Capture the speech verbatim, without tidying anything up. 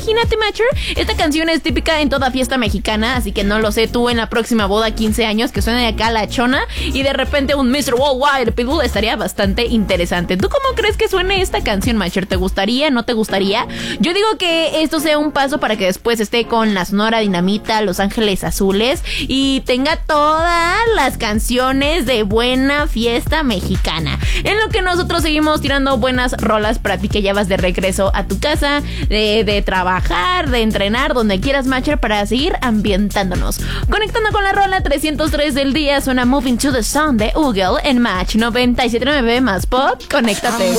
imagínate, Matcher, esta canción es típica en toda fiesta mexicana, así que no lo sé, tú en la próxima boda, quince años, que suene acá la chona y de repente un mister Worldwide Pitbull estaría bastante interesante. ¿Tú cómo crees que suene esta canción, Matcher? ¿Te gustaría? ¿No te gustaría? Yo digo que esto sea un paso para que después esté con la Sonora Dinamita, Los Ángeles Azules y tenga todas las canciones de buena fiesta mexicana. En lo que nosotros seguimos tirando buenas rolas para ti que ya vas de regreso a tu casa, de, de trabajar, de entrenar, donde quieras, Matcher, para seguir ambientándonos. Conectando con la rola trescientos tres del día, suena Moving to the Sun de Google en Match noventa y siete punto nueve más Pop. Conéctate.